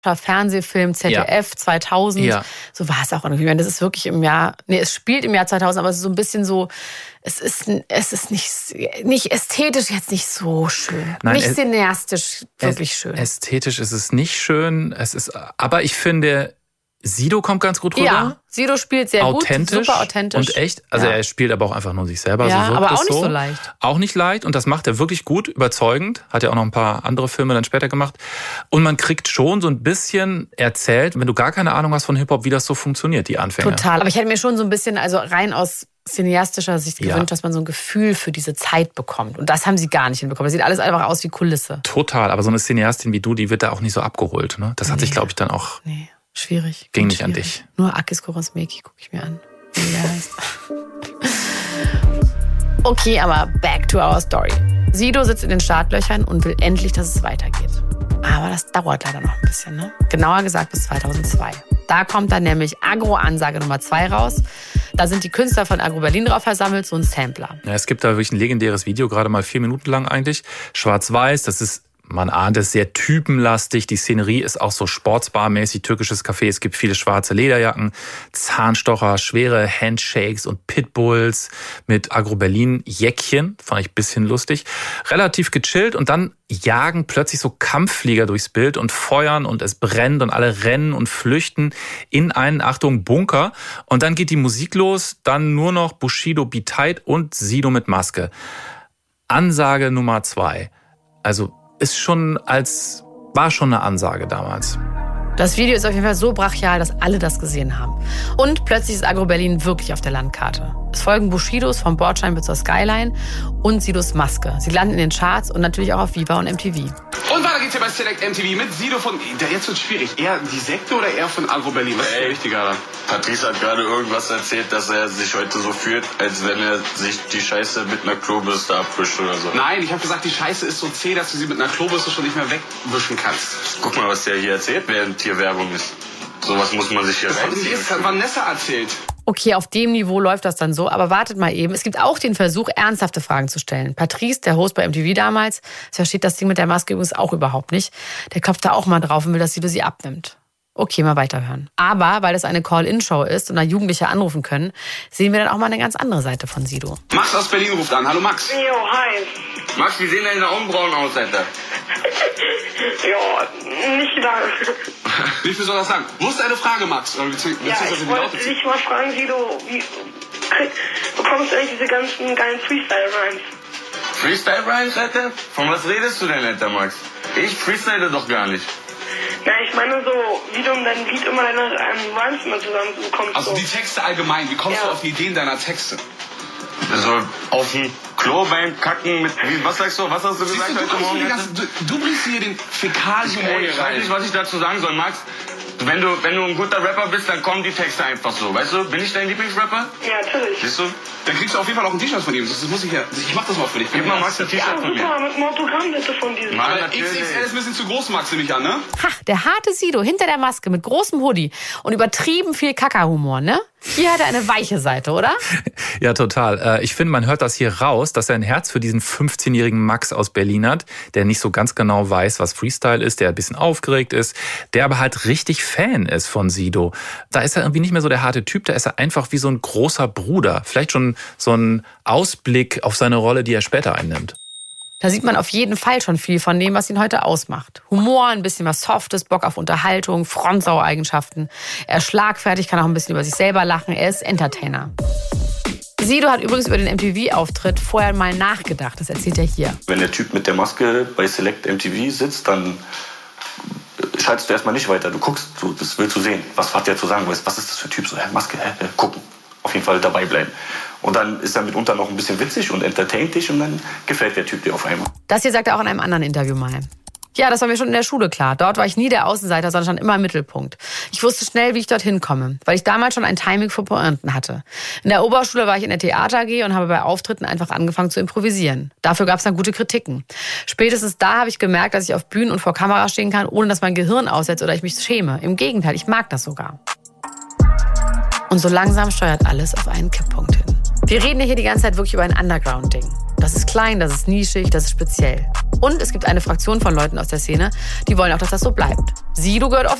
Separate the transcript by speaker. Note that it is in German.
Speaker 1: Fernsehfilm, ZDF, 2000. Ja. So war es auch irgendwie. Ich meine, das ist wirklich es spielt im Jahr 2000, aber es ist so ein bisschen so, es ist nicht ästhetisch jetzt nicht so schön. Nein, nicht cineastisch wirklich schön.
Speaker 2: Ästhetisch ist es nicht schön. Aber ich finde, Sido kommt ganz gut rüber. Ja,
Speaker 1: Sido spielt sehr
Speaker 2: authentisch,
Speaker 1: gut, super authentisch.
Speaker 2: Und echt, also er spielt aber auch einfach nur sich selber.
Speaker 1: Ja,
Speaker 2: so
Speaker 1: aber auch nicht so leicht.
Speaker 2: Auch nicht leicht und das macht er wirklich gut, überzeugend. Hat ja auch noch ein paar andere Filme dann später gemacht. Und man kriegt schon so ein bisschen erzählt, wenn du gar keine Ahnung hast von Hip-Hop, wie das so funktioniert, die Anfänge.
Speaker 1: Total, aber ich hätte mir schon so ein bisschen, also rein aus cineastischer Sicht gewünscht, dass man so ein Gefühl für diese Zeit bekommt. Und das haben sie gar nicht hinbekommen. Das sieht alles einfach aus wie Kulisse.
Speaker 2: Total, aber so eine Cineastin wie du, die wird da auch nicht so abgeholt. Ne? Das hat sich, glaube ich, dann auch...
Speaker 1: Nee. Schwierig.
Speaker 2: Ging nicht an dich.
Speaker 1: Nur Akis Korosmeki gucke ich mir an. Wie der heißt. Okay, aber back to our story. Sido sitzt in den Startlöchern und will endlich, dass es weitergeht. Aber das dauert leider noch ein bisschen, ne? Genauer gesagt bis 2002. Da kommt dann nämlich Agro-Ansage Nummer 2 raus. Da sind die Künstler von Agro Berlin drauf versammelt, so ein Sampler.
Speaker 2: Ja, es gibt da wirklich ein legendäres Video, gerade mal 4 Minuten lang eigentlich. Schwarz-Weiß, das ist... Man ahnt es, sehr typenlastig. Die Szenerie ist auch so sportsbarmäßig, türkisches Café. Es gibt viele schwarze Lederjacken, Zahnstocher, schwere Handshakes und Pitbulls mit Agro-Berlin-Jäckchen. Fand ich ein bisschen lustig. Relativ gechillt und dann jagen plötzlich so Kampfflieger durchs Bild und feuern und es brennt und alle rennen und flüchten in einen, Achtung, Bunker. Und dann geht die Musik los, dann nur noch Bushido Be Tight und Sido mit Maske. Ansage Nummer 2. Also war schon eine Ansage damals.
Speaker 1: Das Video ist auf jeden Fall so brachial, dass alle das gesehen haben. Und plötzlich ist Agro Berlin wirklich auf der Landkarte. Es folgen Bushidos vom Bordstein bis zur Skyline und Sidos Maske. Sie landen in den Charts und natürlich auch auf Viva und MTV.
Speaker 3: Und weiter geht's hier bei Select MTV mit Sido von... Jetzt wird's schwierig. Eher die Sekte oder eher von Agro Berlin? Was ist der wichtiger?
Speaker 4: Patrice hat gerade irgendwas erzählt, dass er sich heute so fühlt, als wenn er sich die Scheiße mit einer Klobürste abwischt oder so.
Speaker 3: Nein, ich habe gesagt, die Scheiße ist so zäh, dass du sie mit einer Klobürste schon nicht mehr wegwischen kannst.
Speaker 4: Guck mal, was der hier erzählt, während hier Werbung ist. Sowas muss man sich hier reinziehen.
Speaker 3: Das hat Vanessa erzählt.
Speaker 1: Okay, auf dem Niveau läuft das dann so. Aber wartet mal eben. Es gibt auch den Versuch, ernsthafte Fragen zu stellen. Patrice, der Host bei MTV damals, versteht das Ding mit der Maske übrigens auch überhaupt nicht. Der klopft da auch mal drauf und will, dass Sido sie abnimmt. Okay, mal weiterhören. Aber weil das eine Call-In-Show ist und da Jugendliche anrufen können, sehen wir dann auch mal eine ganz andere Seite von Sido.
Speaker 3: Max aus Berlin ruft an. Hallo Max.
Speaker 5: Jo, hi.
Speaker 4: Max, wie sehen deine Augenbrauen aus, Alter?
Speaker 5: Ja, nicht lang.
Speaker 3: Wie viel soll das sagen? Wo ist eine Frage, Max?
Speaker 5: Ja, ich wollte dich mal fragen, Sido, wie bekommst du eigentlich diese ganzen geilen Freestyle-Rhymes?
Speaker 4: Freestyle-Rhymes, Alter? Von was redest du denn, Alter, Max? Ich freestyle doch gar nicht.
Speaker 5: Ja, ich meine so, wie du in deinem Lied immer deine Rhymes immer zusammenbekommst.
Speaker 3: Also die Texte allgemein, wie kommst du auf die Ideen deiner Texte?
Speaker 4: Also auf dem Klo beim Kacken mit, was sagst du, was hast du gesagt heute Morgen?
Speaker 3: Du bringst hier den Fäkalhumor hier rein.
Speaker 4: Ich weiß nicht, was ich dazu sagen soll, Max. Wenn du ein guter Rapper bist, dann kommen die Texte einfach so. Weißt du, bin ich dein Lieblingsrapper?
Speaker 5: Ja, natürlich.
Speaker 4: Siehst du?
Speaker 3: Dann kriegst du auf jeden Fall auch ein T-Shirt von ihm. Ich mach das mal für dich.
Speaker 4: Gib mal Max ein T-Shirt von mir.
Speaker 5: Ja, mit einem Autogramm bitte von diesem.
Speaker 3: XXL ist ein bisschen zu groß, Max, nehme ich an, ne?
Speaker 1: Ha, der harte Sido hinter der Maske mit großem Hoodie und übertrieben viel Kackerhumor, ne? Hier hat er eine weiche Seite, oder?
Speaker 2: Ja, total. Ich finde, man hört das hier raus, dass er ein Herz für diesen 15-jährigen Max aus Berlin hat, der nicht so ganz genau weiß, was Freestyle ist, der ein bisschen aufgeregt ist, der aber halt richtig Fan ist von Sido. Da ist er irgendwie nicht mehr so der harte Typ, da ist er einfach wie so ein großer Bruder. Vielleicht schon so ein Ausblick auf seine Rolle, die er später einnimmt.
Speaker 1: Da sieht man auf jeden Fall schon viel von dem, was ihn heute ausmacht. Humor, ein bisschen was Softes, Bock auf Unterhaltung, Frontsau-Eigenschaften. Er ist schlagfertig, kann auch ein bisschen über sich selber lachen. Er ist Entertainer. Sido hat übrigens über den MTV-Auftritt vorher mal nachgedacht. Das erzählt er hier.
Speaker 4: Wenn der Typ mit der Maske bei Select MTV sitzt, dann schaltest du erstmal nicht weiter. Du guckst, das willst du sehen. Was hat der zu sagen? Was ist das für ein Typ? So, Maske, gucken. Auf jeden Fall dabei bleiben. Und dann ist er mitunter noch ein bisschen witzig und entertaint dich und dann gefällt der Typ dir auf einmal.
Speaker 1: Das hier sagt er auch in einem anderen Interview mal. Ja, das war mir schon in der Schule klar. Dort war ich nie der Außenseiter, sondern stand immer im Mittelpunkt. Ich wusste schnell, wie ich dorthin komme, weil ich damals schon ein Timing für Pointen hatte. In der Oberschule war ich in der Theater AG und habe bei Auftritten einfach angefangen zu improvisieren. Dafür gab es dann gute Kritiken. Spätestens da habe ich gemerkt, dass ich auf Bühnen und vor Kamera stehen kann, ohne dass mein Gehirn aussetzt oder ich mich schäme. Im Gegenteil, ich mag das sogar. Und so langsam steuert alles auf einen Kipppunkt hin. Wir reden hier die ganze Zeit wirklich über ein Underground-Ding. Das ist klein, das ist nischig, das ist speziell. Und es gibt eine Fraktion von Leuten aus der Szene, die wollen auch, dass das so bleibt. Sido gehört